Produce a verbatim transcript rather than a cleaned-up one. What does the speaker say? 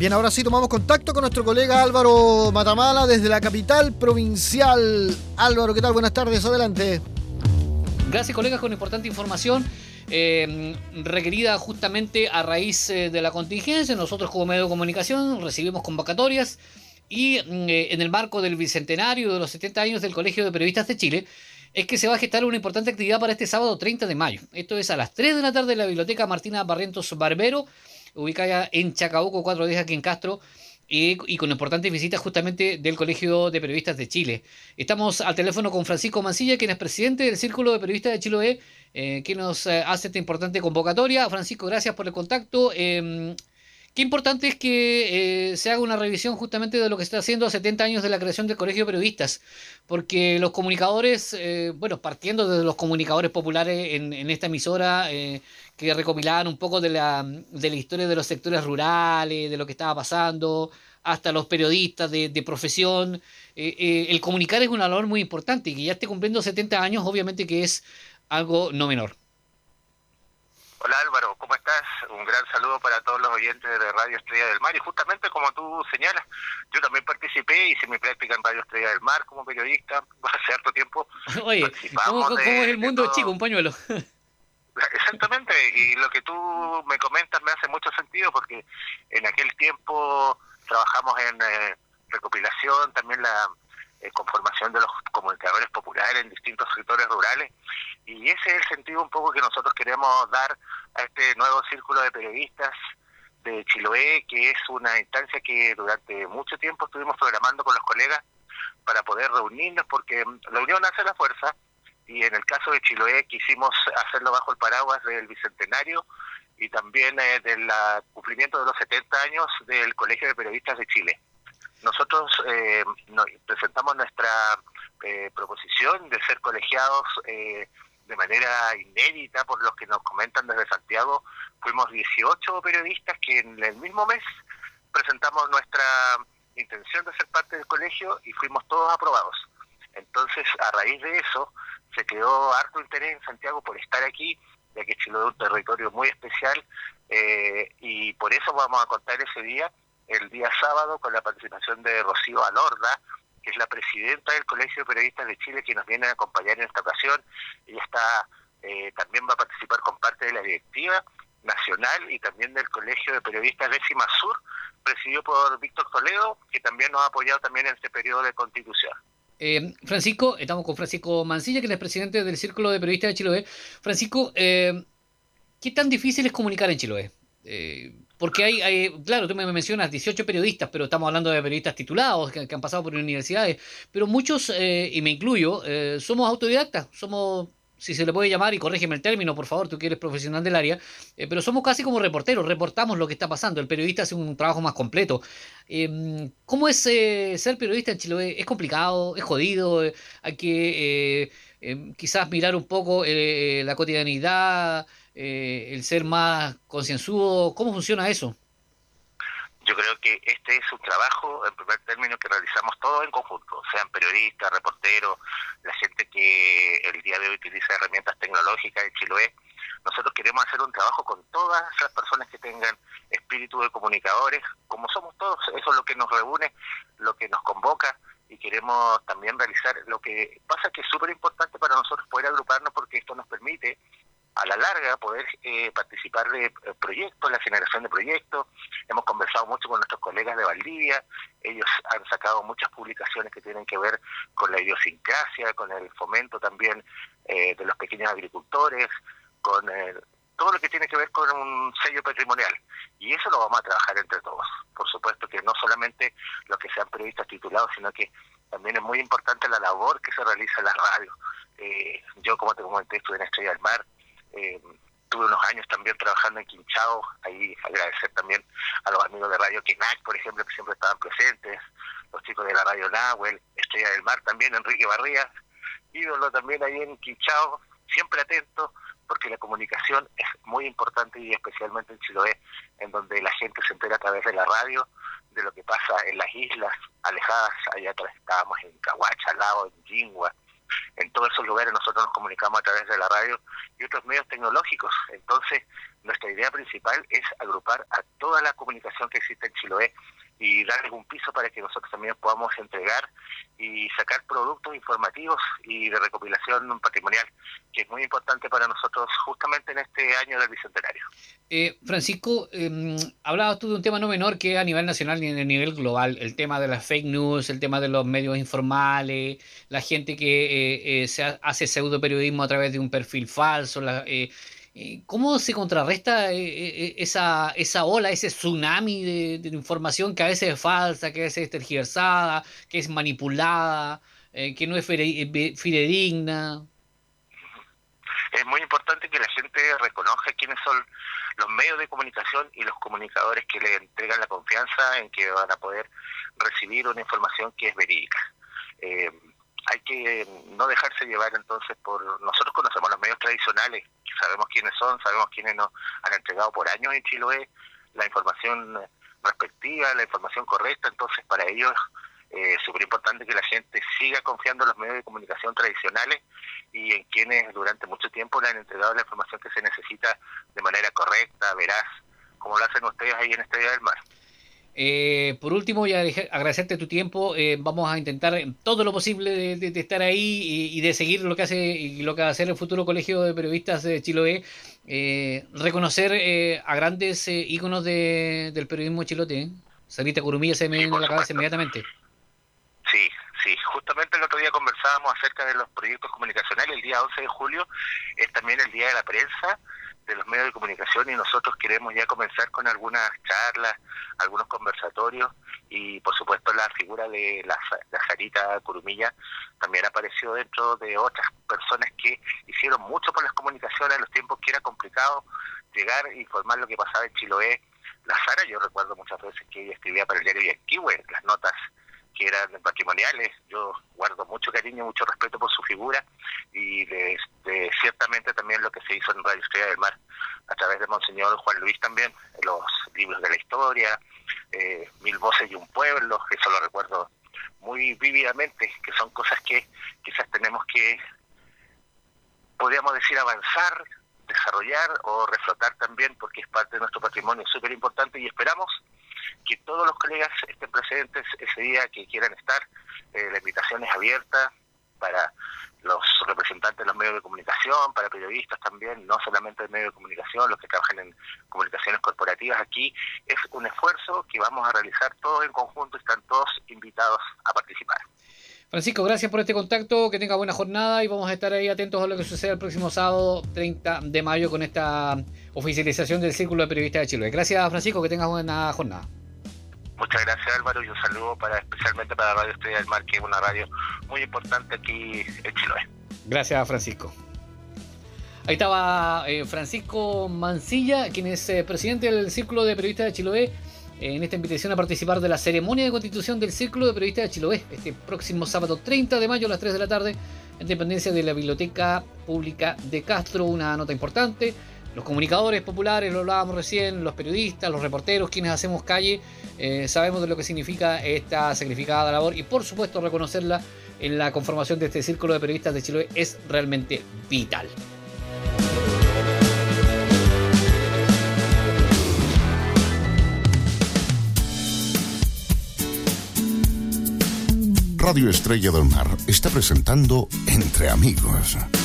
Bien, ahora sí tomamos contacto con nuestro colega Álvaro Matamala desde la capital provincial. Álvaro, ¿qué tal? Buenas tardes, adelante. Gracias, colegas, con importante información eh, requerida justamente a raíz eh, de la contingencia. Nosotros como medio de comunicación recibimos convocatorias y eh, en el marco del bicentenario de los setenta años del Colegio de Periodistas de Chile es que se va a gestar una importante actividad para este sábado treinta de mayo. Esto es a las tres de la tarde en la Biblioteca Martina Barrientos Barbero, ubicada en Chacabuco cuatrocientos diez aquí en Castro, y, y con importantes visitas justamente del Colegio de Periodistas de Chile. Estamos al teléfono con Francisco Mancilla, quien es presidente del Círculo de Periodistas de Chiloé, eh, que nos eh, hace esta importante convocatoria. Francisco, gracias por el contacto. Eh, Qué importante es que eh, se haga una revisión justamente de lo que está haciendo a setenta años de la creación del Colegio de Periodistas, porque los comunicadores, eh, bueno, partiendo de los comunicadores populares en, en esta emisora, eh, que recopilaban un poco de la, de la historia de los sectores rurales, de lo que estaba pasando, hasta los periodistas de, de profesión, eh, eh, el comunicar es una labor muy importante y que ya esté cumpliendo setenta años, obviamente que es algo no menor. Hola Álvaro, ¿cómo estás? Un gran saludo para todos los oyentes de Radio Estrella del Mar y justamente como tú señalas, yo también participé, hice mi práctica en Radio Estrella del Mar como periodista hace harto tiempo. Oye, ¿cómo, cómo de, es el mundo chico, un pañuelo? Exactamente, y lo que tú me comentas me hace mucho sentido porque en aquel tiempo trabajamos en eh, recopilación, también la eh, conformación de los comunicadores populares en distintos sectores rurales. Y ese es el sentido un poco que nosotros queremos dar a este nuevo círculo de periodistas de Chiloé, que es una instancia que durante mucho tiempo estuvimos programando con los colegas para poder reunirnos, porque la unión hace la fuerza, y en el caso de Chiloé quisimos hacerlo bajo el paraguas del Bicentenario y también eh, del cumplimiento de los setenta años del Colegio de Periodistas de Chile. Nosotros eh, nos presentamos nuestra eh, proposición de ser colegiados eh, de manera inédita, por los que nos comentan desde Santiago. Fuimos dieciocho periodistas que en el mismo mes presentamos nuestra intención de ser parte del colegio y fuimos todos aprobados. Entonces, a raíz de eso, se creó harto interés en Santiago por estar aquí, ya que Chiloé es un territorio muy especial, eh, y por eso vamos a contar ese día, el día sábado, con la participación de Rocío Alorda, que es la presidenta del Colegio de Periodistas de Chile, que nos viene a acompañar en esta ocasión. Ella está, eh, también va a participar con parte de la directiva nacional y también del Colegio de Periodistas Décima Sur, presidido por Víctor Toledo, que también nos ha apoyado también en este periodo de constitución. Eh, Francisco, estamos con Francisco Mancilla, que es el presidente del Círculo de Periodistas de Chiloé. Francisco, eh, ¿qué tan difícil es comunicar en Chiloé? Eh, porque hay, hay, claro, tú me mencionas dieciocho periodistas, pero estamos hablando de periodistas titulados que, que han pasado por universidades, pero muchos, eh, y me incluyo, eh, somos autodidactas, somos, si se le puede llamar, y corrígeme el término, por favor, tú que eres profesional del área, eh, pero somos casi como reporteros, reportamos lo que está pasando, el periodista hace un trabajo más completo. Eh, ¿Cómo es eh, ser periodista en Chiloé? ¿Es complicado? ¿Es jodido? Eh, ¿Hay que eh, eh, quizás mirar un poco eh, la cotidianidad? Eh, el ser más concienzudo, ¿cómo funciona eso? Yo creo que este es un trabajo, en primer término, que realizamos todos en conjunto, sean periodistas, reporteros, la gente que el día de hoy utiliza herramientas tecnológicas en Chiloé. Nosotros queremos hacer un trabajo con todas las personas que tengan espíritu de comunicadores, como somos todos. Eso es lo que nos reúne, lo que nos convoca, y queremos también realizar lo que pasa, que es súper importante para nosotros poder agruparnos, porque esto nos permite a la larga poder eh, participar de eh, proyectos, la generación de proyectos. Hemos conversado mucho con nuestros colegas de Valdivia, ellos han sacado muchas publicaciones que tienen que ver con la idiosincrasia, con el fomento también eh, de los pequeños agricultores, con eh, todo lo que tiene que ver con un sello patrimonial, y eso lo vamos a trabajar entre todos. Por supuesto que no solamente los que sean periodistas titulados, sino que también es muy importante la labor que se realiza en la radio. Eh, yo, como te comenté, estuve en Estrella del Mar. Eh, tuve unos años también trabajando en Quinchao, ahí agradecer también a los amigos de Radio Quenac, por ejemplo, que siempre estaban presentes, los chicos de la Radio Nahuel, Estrella del Mar también, Enrique Barrías, ídolo también ahí en Quinchao, siempre atento, porque la comunicación es muy importante, y especialmente en Chiloé, en donde la gente se entera a través de la radio de lo que pasa en las islas alejadas. Allá atrás estábamos en Cahuacha, Lao, en Yingua, En todos esos lugares nosotros nos comunicamos a través de la radio y otros medios tecnológicos. Entonces, nuestra idea principal es agrupar a toda la comunicación que existe en Chiloé y darles un piso para que nosotros también podamos entregar y sacar productos informativos y de recopilación patrimonial, que es muy importante para nosotros justamente en este año del Bicentenario. Eh, Francisco, eh, hablabas tú de un tema no menor que a nivel nacional y a nivel global, el tema de las fake news, el tema de los medios informales, la gente que eh, eh, se hace pseudo periodismo a través de un perfil falso, la, eh, ¿cómo se contrarresta esa, esa ola, ese tsunami de, de información que a veces es falsa, que a veces es tergiversada, que es manipulada, eh, que no es fidedigna? Es muy importante que la gente reconozca quiénes son los medios de comunicación y los comunicadores que le entregan la confianza en que van a poder recibir una información que es verídica. Eh, hay que no dejarse llevar entonces por... Nosotros conocemos los medios tradicionales, sabemos quiénes son, sabemos quiénes nos han entregado por años en Chiloé la información respectiva, la información correcta, entonces para ellos es eh, súper importante que la gente siga confiando en los medios de comunicación tradicionales y en quienes durante mucho tiempo le han entregado la información que se necesita de manera correcta, veraz, como lo hacen ustedes ahí en Estrella del Mar. Eh, por último, ya agradecerte tu tiempo. Eh, vamos a intentar todo lo posible de, de, de estar ahí y, y de seguir lo que hace y lo que va a hacer el futuro Colegio de Periodistas de Chiloé. Eh, reconocer eh, a grandes eh, íconos de, del periodismo chilote. ¿eh? Sarita Curumilla se me viene sí, a la cabeza inmediatamente. Sí, sí. Justamente el otro día conversábamos acerca de los proyectos comunicacionales. El día once de julio es también el Día de la Prensa, de los medios de comunicación, y nosotros queremos ya comenzar con algunas charlas, algunos conversatorios, y por supuesto la figura de la, la Sarita Curumilla también apareció dentro de otras personas que hicieron mucho por las comunicaciones en los tiempos que era complicado llegar e informar lo que pasaba en Chiloé. La Sara, yo recuerdo muchas veces que ella escribía para el diario Yanquihue, las notas que eran patrimoniales. Yo guardo mucho cariño, mucho respeto por su figura y de, de, ciertamente también lo que se hizo en Radio Estrella del Mar a través de Monseñor Juan Luis también, los libros de la historia, eh, Mil Voces y un Pueblo, eso lo recuerdo muy vívidamente, que son cosas que quizás tenemos que, podríamos decir, avanzar, desarrollar o reflotar también, porque es parte de nuestro patrimonio súper importante, y esperamos que todos los colegas estén presentes ese día que quieran estar. Eh, la invitación es abierta para los representantes de los medios de comunicación, para periodistas también, no solamente de medios de comunicación, los que trabajan en comunicaciones corporativas. Aquí es un esfuerzo que vamos a realizar todos en conjunto y están todos invitados a participar. Francisco, gracias por este contacto, que tenga buena jornada y vamos a estar ahí atentos a lo que suceda el próximo sábado treinta de mayo con esta oficialización del Círculo de Periodistas de Chile. Gracias, Francisco, que tengas buena jornada. Muchas gracias, Álvaro, y un saludo para especialmente para Radio Estrella del Mar, que es una radio muy importante aquí en Chiloé. Gracias, Francisco. Ahí estaba eh, Francisco Mancilla, quien es eh, presidente del Círculo de Periodistas de Chiloé, eh, en esta invitación a participar de la ceremonia de constitución del Círculo de Periodistas de Chiloé, este próximo sábado treinta de mayo a las tres de la tarde, en dependencia de la Biblioteca Pública de Castro. Una nota importante: los comunicadores populares, lo hablábamos recién, los periodistas, los reporteros, quienes hacemos calle, eh, sabemos de lo que significa esta sacrificada labor, y por supuesto reconocerla en la conformación de este Círculo de Periodistas de Chiloé es realmente vital. Radio Estrella del Mar está presentando Entre Amigos.